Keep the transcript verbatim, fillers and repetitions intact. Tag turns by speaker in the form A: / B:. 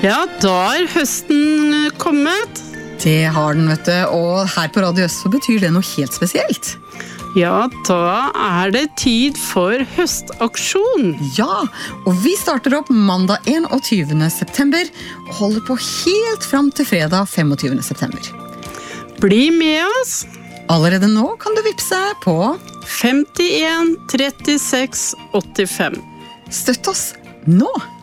A: Ja, da er høsten kommet.
B: Det har den, vet du, og her på Radio Øst så betyr det noe helt spesielt.
A: Ja, da er det tid for høstaksjon.
B: Ja, og vi starter opp mandag enogtyvende september og holder på helt frem til fredag femogtyvende september.
A: Bli med oss.
B: Allerede nå kan du vippse på
A: femtien trettiseks åttifem.
B: Støtt oss nå!